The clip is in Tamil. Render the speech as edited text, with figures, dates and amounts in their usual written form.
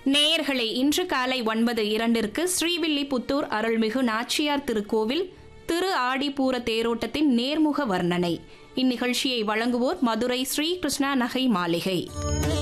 நேயர்களே, இன்று காலை 9:02 ஸ்ரீவில்லிபுத்தூர் அருள்மிகு நாச்சியார் திருக்கோவில் திரு ஆடிப்பூர தேரோட்டத்தின் நேர்முக வர்ணனை. இந்நிகழ்ச்சியை வழங்குவோர் மதுரை ஸ்ரீ கிருஷ்ணா நகை மாளிகை.